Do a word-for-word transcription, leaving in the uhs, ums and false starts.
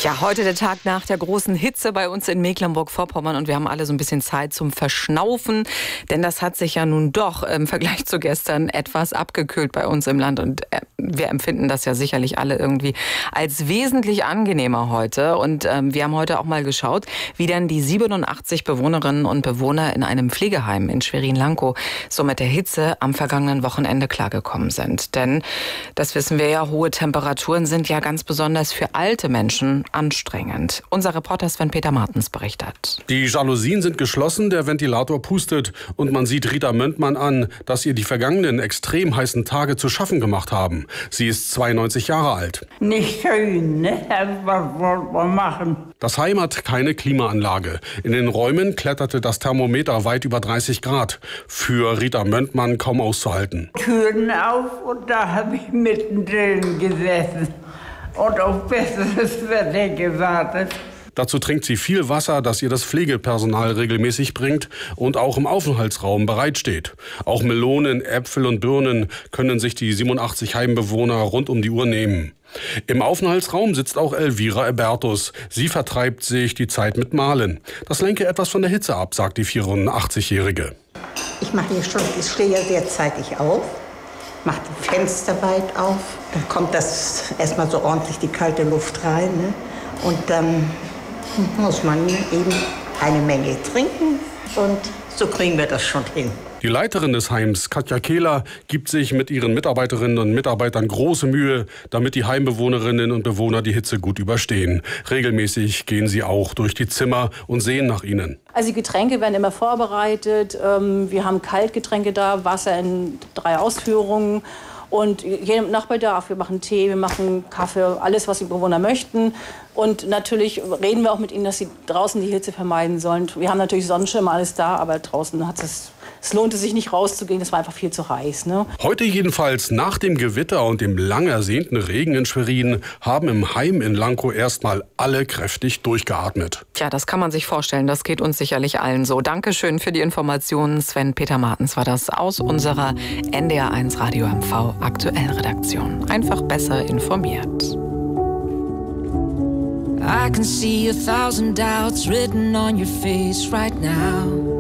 Ja, heute der Tag nach der großen Hitze bei uns in Mecklenburg-Vorpommern und wir haben alle so ein bisschen Zeit zum Verschnaufen, denn das hat sich ja nun doch im Vergleich zu gestern etwas abgekühlt bei uns im Land und wir empfinden das ja sicherlich alle irgendwie als wesentlich angenehmer heute und ähm, wir haben heute auch mal geschaut, wie dann die siebenundachtzig Bewohnerinnen und Bewohner in einem Pflegeheim in Schwerin-Lankow so mit der Hitze am vergangenen Wochenende klargekommen sind. Denn, das wissen wir ja, hohe Temperaturen sind ja ganz besonders für alte Menschen anstrengend. Unser Reporter Sven-Peter Martens berichtet. Die Jalousien sind geschlossen, der Ventilator pustet und man sieht Rita Möntmann an, dass ihr die vergangenen extrem heißen Tage zu schaffen gemacht haben. Sie ist zweiundneunzig Jahre alt. Nicht schön, ne? Was wollen wir machen? Das Heim hat keine Klimaanlage. In den Räumen kletterte das Thermometer weit über dreißig Grad. Für Rita Möntmann kaum auszuhalten. Türen auf und da habe ich mittendrin gesessen und auf besseres Wetter gewartet. Dazu trinkt sie viel Wasser, das ihr das Pflegepersonal regelmäßig bringt und auch im Aufenthaltsraum bereitsteht. Auch Melonen, Äpfel und Birnen können sich die siebenundachtzig Heimbewohner rund um die Uhr nehmen. Im Aufenthaltsraum sitzt auch Elvira Ebertus. Sie vertreibt sich die Zeit mit Malen. Das lenke etwas von der Hitze ab, sagt die vierundachtzigjährige. Ich mache hier schon, ich stehe ja sehr zeitig auf, mache die Fenster weit auf. Dann kommt das erstmal so ordentlich die kalte Luft rein. Ne? Und dann muss man eben eine Menge trinken und so kriegen wir das schon hin. Die Leiterin des Heims, Katja Kehler, gibt sich mit ihren Mitarbeiterinnen und Mitarbeitern große Mühe, damit die Heimbewohnerinnen und Bewohner die Hitze gut überstehen. Regelmäßig gehen sie auch durch die Zimmer und sehen nach ihnen. Also die Getränke werden immer vorbereitet. Wir haben Kaltgetränke da, Wasser in drei Ausführungen. Und je nach Bedarf, wir machen Tee, wir machen Kaffee, alles, was die Bewohner möchten. Und natürlich reden wir auch mit ihnen, dass sie draußen die Hitze vermeiden sollen. Wir haben natürlich Sonnenschirme, alles da, aber draußen hat es, es lohnte sich nicht rauszugehen, das war einfach viel zu heiß. Ne? Heute jedenfalls, nach dem Gewitter und dem lang ersehnten Regen in Schwerin, haben im Heim in Lankow erstmal alle kräftig durchgeatmet. Tja, das kann man sich vorstellen, das geht uns sicherlich allen so. Dankeschön für die Informationen. Sven-Peter Martens war das aus unserer N D R eins Radio M V Aktuell-Redaktion. Einfach besser informiert. I can see a thousand doubts written on your face right now.